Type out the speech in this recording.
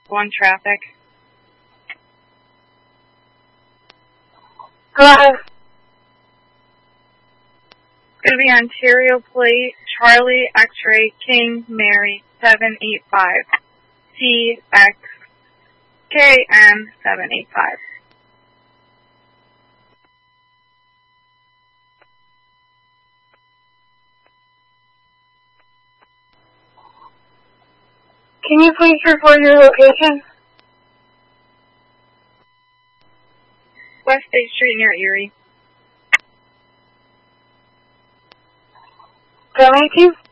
1 traffic. Go ahead. It's going to be Ontario plate, Charlie, X-ray, King, Mary, 785. TXKN 785. Can you please report your location? West State Street near Erie. 718?